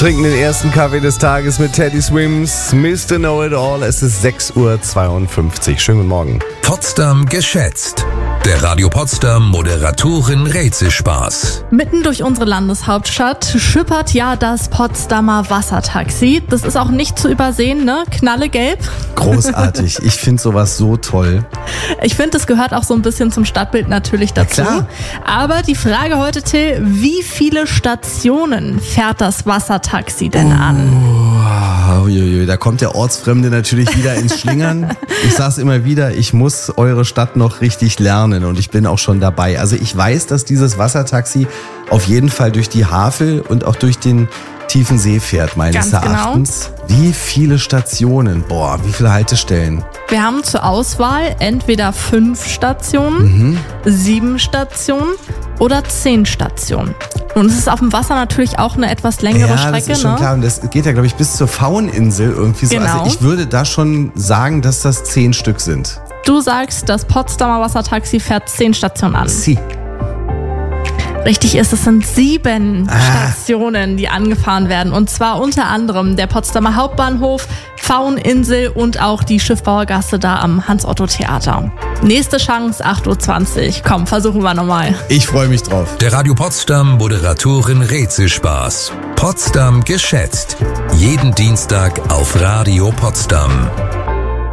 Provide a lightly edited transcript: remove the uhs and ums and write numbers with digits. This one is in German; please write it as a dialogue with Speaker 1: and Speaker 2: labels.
Speaker 1: Trinken den ersten Kaffee des Tages mit Teddy Swims, Mr. Know-It-All. Es ist 6:52 Uhr. Schönen guten Morgen.
Speaker 2: Potsdam geschätzt. Der Radio Potsdam Moderatoren-Rätselspaß.
Speaker 3: Mitten durch unsere Landeshauptstadt schippert ja das Potsdamer Wassertaxi. Das ist auch nicht zu übersehen, ne? Knallegelb.
Speaker 1: Großartig. Ich finde sowas so toll.
Speaker 3: Ich finde, das gehört auch so ein bisschen zum Stadtbild natürlich dazu.
Speaker 1: Ja, klar.
Speaker 3: Aber die Frage heute, Till, wie viele Stationen fährt das Wassertaxi denn an?
Speaker 1: Da kommt der Ortsfremde natürlich wieder ins Schlingern. Ich sag's immer wieder, ich muss eure Stadt noch richtig lernen und ich bin auch schon dabei. Also ich weiß, dass dieses Wassertaxi auf jeden Fall durch die Havel und auch durch den tiefen See fährt, meines Erachtens. Genau. Wie viele Stationen? Boah, wie viele Haltestellen?
Speaker 3: Wir haben zur Auswahl entweder 5 Stationen, 7 Stationen oder 10 Stationen. Und es ist auf dem Wasser natürlich auch eine etwas längere Strecke.
Speaker 1: Ja, das ist schon klar. Und das geht ja, glaube ich, bis zur Pfaueninsel irgendwie so.
Speaker 3: Genau.
Speaker 1: Also ich würde da schon sagen, dass das 10 Stück sind.
Speaker 3: Du sagst, das Potsdamer Wassertaxi fährt 10 Stationen an.
Speaker 1: Sie.
Speaker 3: Richtig ist, es sind 7 Stationen, die angefahren werden. Und zwar unter anderem der Potsdamer Hauptbahnhof, Pfaueninsel und auch die Schiffbauergasse da am Hans-Otto-Theater. Nächste Chance, 8:20 Uhr. Komm, versuchen wir nochmal.
Speaker 1: Ich freue mich drauf.
Speaker 2: Der Radio Potsdam Moderatoren-Rätselspaß. Potsdam geschätzt. Jeden Dienstag auf Radio Potsdam.